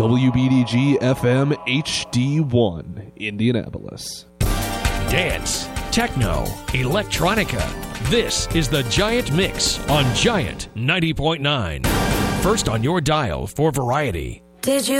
WBDG FM HD1, Indianapolis. Dance, techno, electronica. This is the Giant Mix on Giant 90.9. First on your dial for variety. Did you